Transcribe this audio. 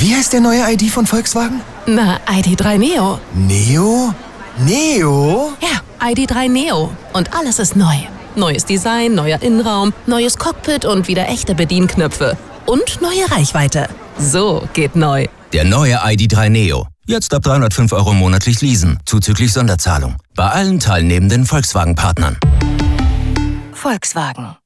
Wie heißt der neue ID von Volkswagen? Na, ID.3 Neo. Neo? Neo? Ja, ID.3 Neo. Und alles ist neu. Neues Design, neuer Innenraum, neues Cockpit und wieder echte Bedienknöpfe. Und neue Reichweite. So geht neu. Der neue ID.3 Neo. Jetzt ab 305 € monatlich leasen, zuzüglich Sonderzahlung. Bei allen teilnehmenden Volkswagen-Partnern. Volkswagen.